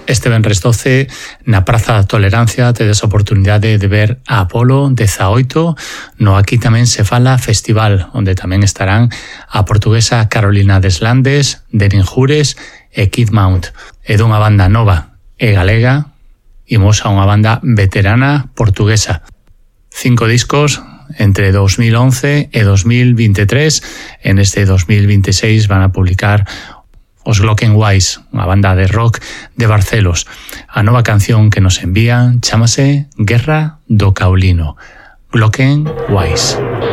Este venres 12, na Praza da Tolerancia, tedes a oportunidade de ver a Apolo 18. No Aquí tamén se fala festival, onde tamén estarán a portuguesa Carolina Deslandes, Derin Jures e Kid Mount. É dunha banda nova e galega, imos a unha banda veterana portuguesa. 5 discos entre 2011 e 2023. En este 2026 van a publicar os Glockenwise, unha banda de rock de Barcelos. A nova canción que nos envían chámase Guerra do Caulino. Glockenwise.